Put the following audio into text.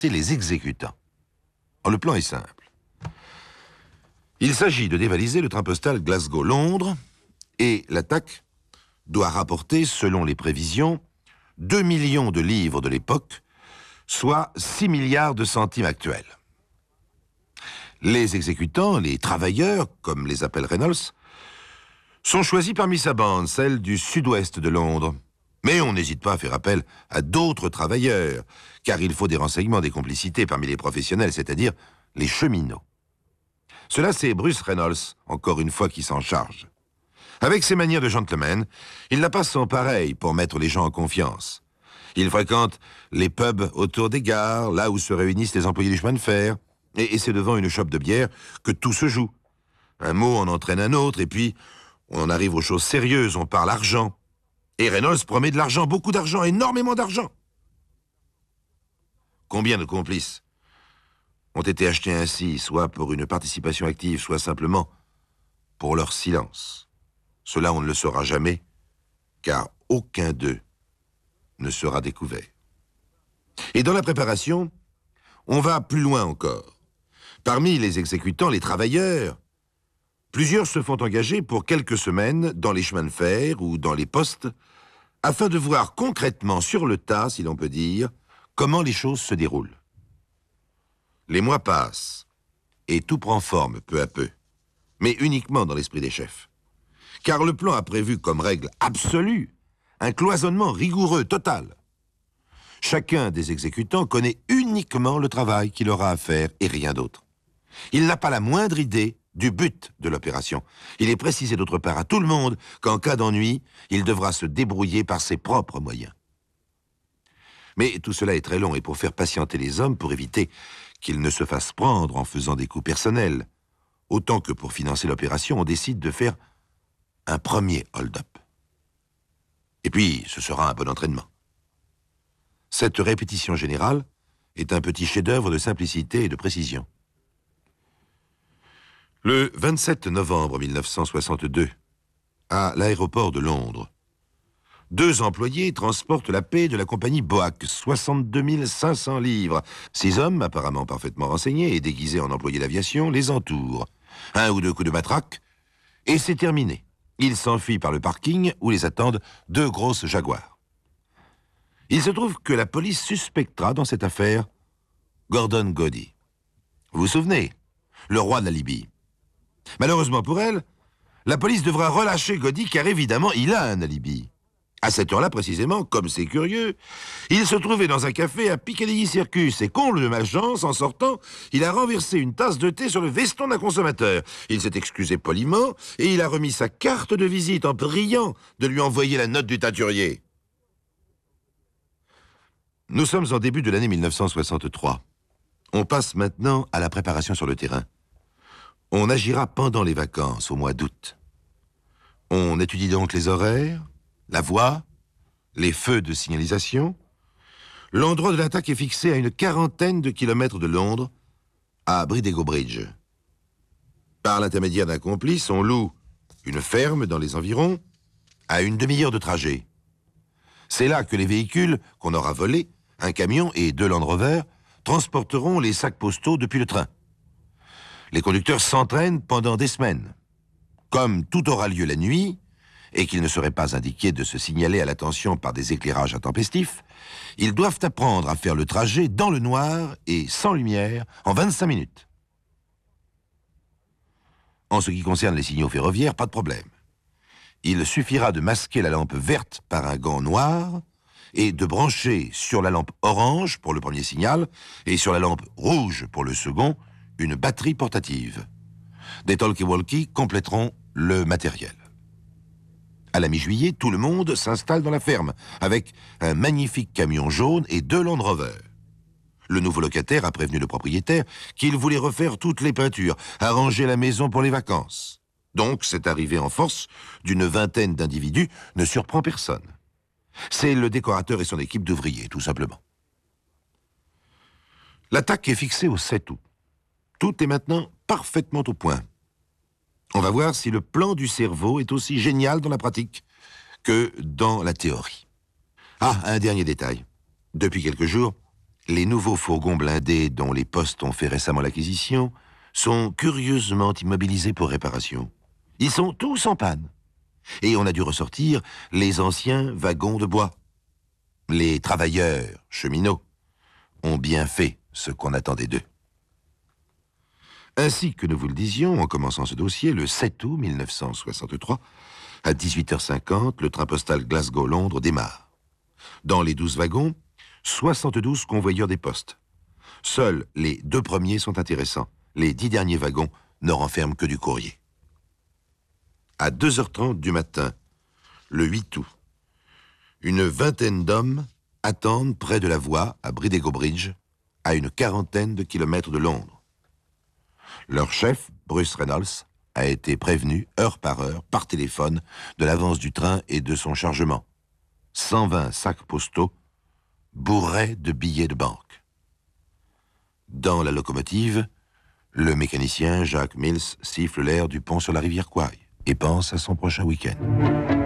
les exécutants. Le plan est simple. Il s'agit de dévaliser le train postal Glasgow-Londres et l'attaque doit rapporter, selon les prévisions, 2 millions de livres de l'époque, soit 6 milliards de centimes actuels. Les exécutants, les travailleurs, comme les appelle Reynolds, sont choisis parmi sa bande, celle du sud-ouest de Londres. Mais on n'hésite pas à faire appel à d'autres travailleurs, car il faut des renseignements, des complicités parmi les professionnels, c'est-à-dire les cheminots. Cela, c'est Bruce Reynolds, encore une fois, qui s'en charge. Avec ses manières de gentleman, il n'a pas son pareil pour mettre les gens en confiance. Il fréquente les pubs autour des gares, là où se réunissent les employés du chemin de fer, et c'est devant une chope de bière que tout se joue. Un mot en entraîne un autre, et puis on en arrive aux choses sérieuses, on parle argent. Et Reynolds promet de l'argent, beaucoup d'argent, énormément d'argent. Combien de complices ont été achetés ainsi, soit pour une participation active, soit simplement pour leur silence? Cela, on ne le saura jamais, car aucun d'eux ne sera découvert. Et dans la préparation, on va plus loin encore. Parmi les exécutants, les travailleurs, plusieurs se font engager pour quelques semaines dans les chemins de fer ou dans les postes, afin de voir concrètement sur le tas, si l'on peut dire, comment les choses se déroulent. Les mois passent, et tout prend forme peu à peu, mais uniquement dans l'esprit des chefs. Car le plan a prévu comme règle absolue un cloisonnement rigoureux, total. Chacun des exécutants connaît uniquement le travail qu'il aura à faire et rien d'autre. Il n'a pas la moindre idée du but de l'opération. Il est précisé d'autre part à tout le monde qu'en cas d'ennui, il devra se débrouiller par ses propres moyens. Mais tout cela est très long et pour faire patienter les hommes, pour éviter qu'ils ne se fassent prendre en faisant des coups personnels, autant que pour financer l'opération, on décide de faire un premier hold-up. Et puis, ce sera un bon entraînement. Cette répétition générale est un petit chef-d'œuvre de simplicité et de précision. Le 27 novembre 1962, à l'aéroport de Londres, 2 employés transportent la paix de la compagnie Boac, 62 500 livres. 6 hommes, apparemment parfaitement renseignés et déguisés en employés d'aviation, les entourent. 1 ou 2 coups de matraque, et c'est terminé. Ils s'enfuient par le parking où les attendent 2 grosses Jaguars. Il se trouve que la police suspectera dans cette affaire Gordon Godey. Vous vous souvenez, le roi de la Libye. Malheureusement pour elle, la police devra relâcher Godey car évidemment il a un alibi. À cette heure-là précisément, comme c'est curieux, il se trouvait dans un café à Piccadilly Circus et comble de malchance, en sortant, il a renversé une tasse de thé sur le veston d'un consommateur. Il s'est excusé poliment et il a remis sa carte de visite en priant de lui envoyer la note du teinturier. Nous sommes en début de l'année 1963. On passe maintenant à la préparation sur le terrain. On agira pendant les vacances, au mois d'août. On étudie donc les horaires, la voie, les feux de signalisation. L'endroit de l'attaque est fixé à une 40aine de kilomètres de Londres, à Bridego Bridge. Par l'intermédiaire d'un complice, on loue une ferme dans les environs, à une demi-heure de trajet. C'est là que les véhicules qu'on aura volés, un camion et 2 Land Rover, transporteront les sacs postaux depuis le train. Les conducteurs s'entraînent pendant des semaines. Comme tout aura lieu la nuit, et qu'il ne serait pas indiqué de se signaler à l'attention par des éclairages intempestifs, ils doivent apprendre à faire le trajet dans le noir et sans lumière en 25 minutes. En ce qui concerne les signaux ferroviaires, pas de problème. Il suffira de masquer la lampe verte par un gant noir et de brancher sur la lampe orange pour le premier signal et sur la lampe rouge pour le second une batterie portative. Des talkie-walkie compléteront le matériel. À la mi-juillet, tout le monde s'installe dans la ferme, avec un magnifique camion jaune et 2 Land Rover. Le nouveau locataire a prévenu le propriétaire qu'il voulait refaire toutes les peintures, arranger la maison pour les vacances. Donc, cette arrivée en force d'une 20aine d'individus ne surprend personne. C'est le décorateur et son équipe d'ouvriers, tout simplement. L'attaque est fixée au 7 août. Tout est maintenant parfaitement au point. On va voir si le plan du cerveau est aussi génial dans la pratique que dans la théorie. Ah, un dernier détail. Depuis quelques jours, Les nouveaux fourgons blindés dont les postes ont fait récemment l'acquisition sont curieusement immobilisés pour réparation. Ils sont tous en panne. Et on a dû ressortir les anciens wagons de bois. Les travailleurs, cheminots, ont bien fait ce qu'on attendait d'eux. Ainsi que nous vous le disions en commençant ce dossier, le 7 août 1963, à 18h50, le train postal Glasgow-Londres démarre. Dans les 12 wagons, 72 convoyeurs des postes. Seuls les 2 premiers sont intéressants. Les 10 derniers wagons ne renferment que du courrier. À 2h30 du matin, le 8 août, une vingtaine d'hommes attendent près de la voie à Bridego Bridge, à une 40aine de kilomètres de Londres. Leur chef, Bruce Reynolds, a été prévenu heure par heure, par téléphone, de l'avance du train et de son chargement. 120 sacs postaux bourrés de billets de banque. Dans la locomotive, le mécanicien Jacques Mills siffle l'air du pont sur la rivière Kwai et pense à son prochain week-end.